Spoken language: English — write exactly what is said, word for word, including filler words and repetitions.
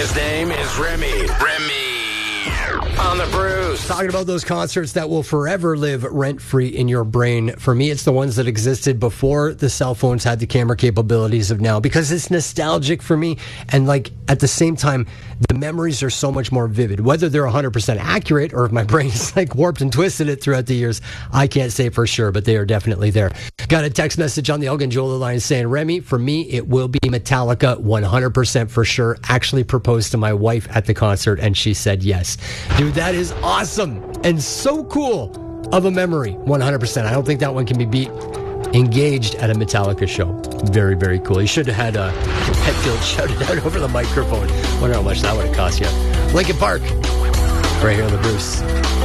His name is Remy. Remy. On the Bruce. Talking about those concerts that will forever live rent-free in your brain. For me, it's the ones that existed before the cell phones had the camera capabilities of now, because it's nostalgic for me. And like at the same time, the memories are so much more vivid. Whether they're one hundred percent accurate or if my brain's like warped and twisted it throughout the years, I can't say for sure, but they are definitely there. Got a text message on the Elgin Jeweler line saying, Remy, for me, it will be Metallica one hundred percent for sure. Actually proposed to my wife at the concert and she said yes. Dude, that is awesome and so cool of a memory. one hundred percent. I don't think that one can be beat. Engaged at a Metallica show. Very, very cool. You should have had uh, Hetfield shout it out over the microphone. Wonder how much that would have cost you. Linkin Park. Right here on the Bruce.